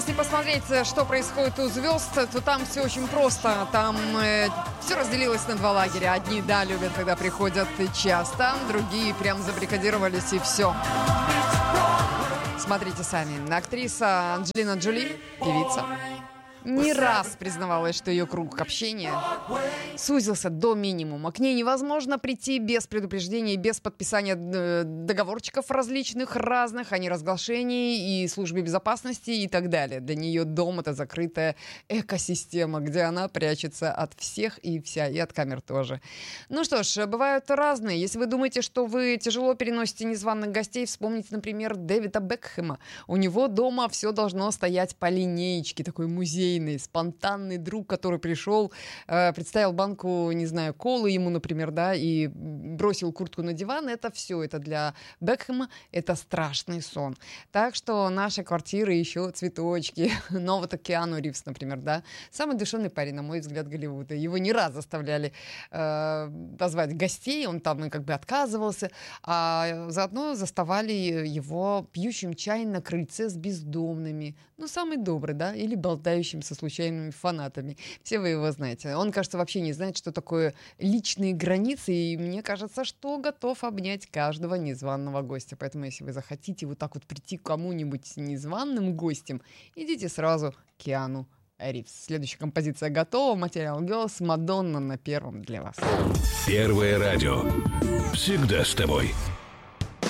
если посмотреть, что происходит у звезд, то там все очень просто. Там все разделилось на два лагеря. Одни, да, любят, когда приходят часто, другие прям забаррикадировались и все. Смотрите сами. Актриса Анджелина Джоли, певица, не раз признавалась, что ее круг общения сузился до минимума. К ней невозможно прийти без предупреждения, без подписания договорчиков различных, разных, о неразглашении и службе безопасности и так далее. Для нее дом — это закрытая экосистема, где она прячется от всех и вся, и от камер тоже. Ну что ж, бывают разные. Если вы думаете, что вы тяжело переносите незваных гостей, вспомните, например, Дэвида Бекхэма. У него дома все должно стоять по линеечке, такой музей, спонтанный друг, который пришел, представил банку, не знаю, колы ему, например, да, и бросил куртку на диван. Это все, это для Бекхэма, это страшный сон. Так что наши квартиры еще цветочки. Но вот Киану Ривз, например, да, самый душевный парень, на мой взгляд, Голливуда. Его не раз заставляли позвать гостей, он там как бы отказывался, а заодно заставали его пьющим чай на крыльце с бездомными. Ну, самый добрый, да, или болтающим со случайными фанатами. Все вы его знаете. Он, кажется, вообще не знает, что такое личные границы, и мне кажется, что готов обнять каждого незваного гостя. Поэтому, если вы захотите вот так вот прийти к кому-нибудь незваным гостем, идите сразу к Киану Ривз. Следующая композиция готова. Material Girls, Мадонна на первом для вас. Первое радио. Всегда с тобой.